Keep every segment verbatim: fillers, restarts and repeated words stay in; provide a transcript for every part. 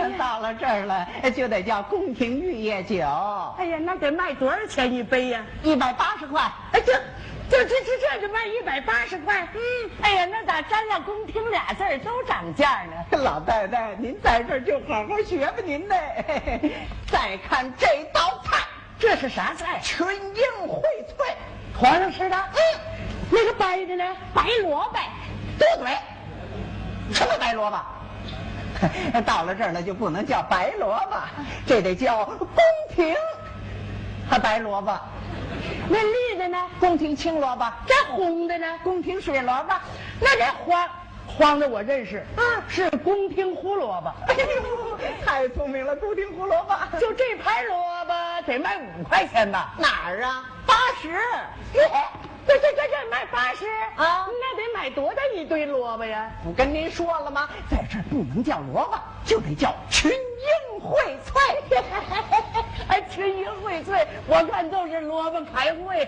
到了这儿了，就得叫宫廷玉液酒。 哎呀，那得卖多少钱一杯呀？ 一百八十块。 哎，这这这这这就卖一百八十块。嗯，哎呀，那咋沾了宫廷俩字儿都涨价呢？ 老太太，您在这儿就好好学吧您呢。再看这道菜， 这是啥菜？ 群英荟萃， 皇上吃的。 嗯， 那个白的呢？ 白萝卜。对对，什么白萝卜？到了这儿了就不能叫白萝卜，这得叫宫廷和白萝卜。 那绿的呢？ 宫廷青萝卜。 这红的呢？ 宫廷水萝卜。 那这黄黄的我认识，啊，是宫廷胡萝卜。 哎呦，太聪明了，宫廷胡萝卜。 就这盘萝卜得卖五块钱吧？ 哪儿啊？八十。 这这这这卖八十啊？ 那得买多大一堆萝卜呀？ 我跟您说了吗？在这儿不能叫萝卜，就得叫群英荟萃。 哎，群英荟萃，我看都是萝卜开会。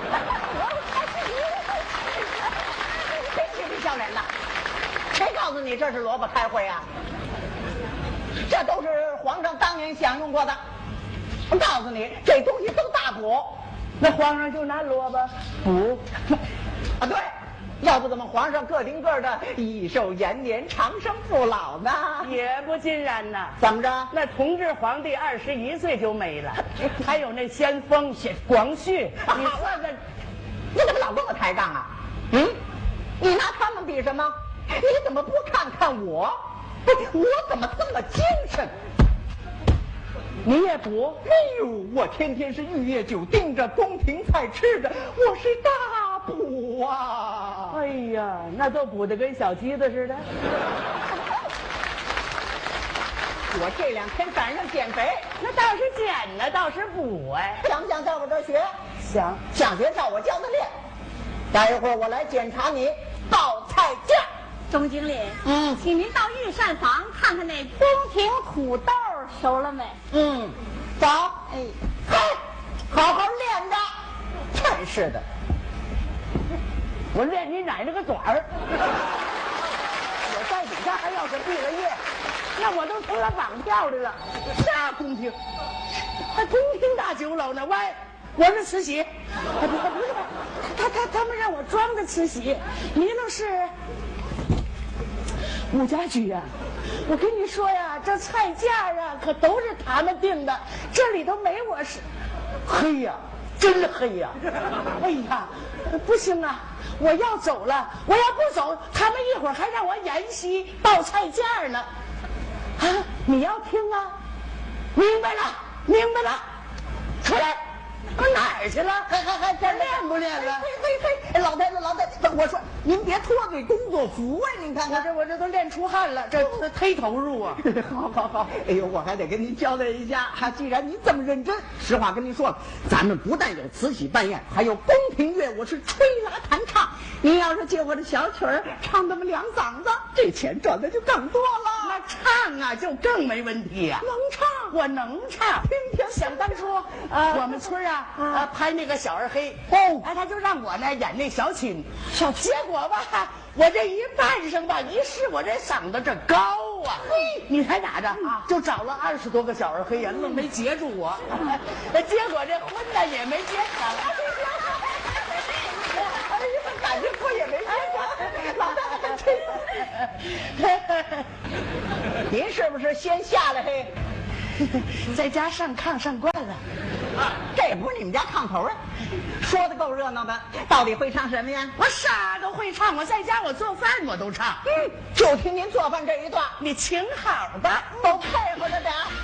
真是不笑人了！谁告诉你这是萝卜开会啊？这都是皇上当年享用过的。我告诉你，这东西都大补。 那皇上就拿萝卜补啊？对，要不怎么皇上个顶个的益寿延年、长生不老呢？ 也不尽然呐。 怎么着？ 那同治皇帝二十一岁就没了，还有那先锋广旭，你说这， 你怎么老跟我抬杠啊？嗯，你拿他们比什么？你怎么不看看我？我怎么这么精神？ 你也补？ 哎呦，我天天是玉液酒盯着，宫廷菜吃着，我是大补啊！ 哎呀，那都补得跟小鸡子似的。 我这两天赶上减肥， 那倒是减呢，倒是补哎。 想不想在我这儿学？ 想。 想学照我教的练。待一会儿我来检查你报菜价。 钟经理， 嗯， 请您到御膳房看看那宫廷土豆熟了没？ 嗯，走。哎，嘿，好好练着。真是的， 我练你奶奶个短儿！我在底下还要是毕了业，那我都成了绑票的了。啥宫廷？还宫廷大酒楼呢？喂，我是慈禧。不不不是，他他他们让我装的慈禧，你那是。吴家驹呀，我跟你说呀，这菜价啊可都是他们定的，这里头没我是。黑呀，真黑呀！哎呀，不行啊，我要走了，我要不走，他们一会儿还让我演戏报菜价呢。啊，你要听啊？明白了，明白了，出来。我哪儿去了？ 还还还这练不练了？ 嘿嘿嘿，老太太老太太，我说您别脱罪工作服啊！您看看， 我这我这都练出汗了，这这忒投入啊！ 好好好，哎呦，我还得跟您交代一下，哈，既然您这么认真，实话跟您说，咱们不但有慈禧办宴，还有宫廷乐，我是吹拉弹唱。您要是借我的小曲儿唱那么两嗓子，这钱赚的就更多了。 那唱啊，就更没问题呀、啊。 能唱， 我能唱。 天天想当初， 啊， 我们村啊，啊拍那个小二黑， 哦， 哎，他就让我呢演那小琴，小结果吧，我这一扮上吧，一试我这嗓子这高啊，嘿，你猜咋着啊？就找了二十多个小二黑人，愣没截住我，结果这婚呢也没结成。 哎呀，感觉我也没结成，老大还真。您是不是先下来嘿？ 在家上炕上惯了， 这不是你们家炕头啊？说的够热闹的，到底会唱什么呀？ 我啥都会唱，我在家我做饭我都唱。 嗯，就听您做饭这一段， 你请好吧， 都配合着点。